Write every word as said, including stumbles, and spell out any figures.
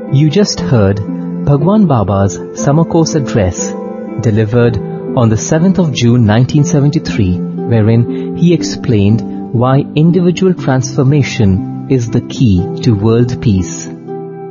You just heard Bhagwan Baba's summer course address delivered on the seventh of June nineteen seventy-three, wherein he explained why individual transformation is the key to world peace.